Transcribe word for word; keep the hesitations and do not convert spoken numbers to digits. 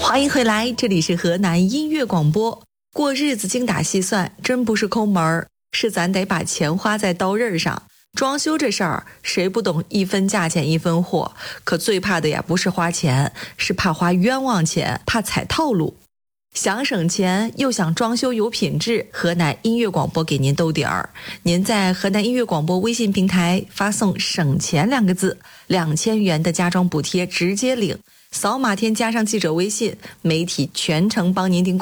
欢迎回来，这里是河南音乐广播。过日子精打细算，真不是抠门儿，是咱得把钱花在刀刃上。装修这事儿，谁不懂一分价钱一分货？可最怕的呀，不是花钱，是怕花冤枉钱，怕踩套路。想省钱又想装修有品质，河南音乐广播给您兜底儿。您在河南音乐广播微信平台发送省钱两个字，两千元的家装补贴直接领，扫码添加上记者微信，媒体全程帮您订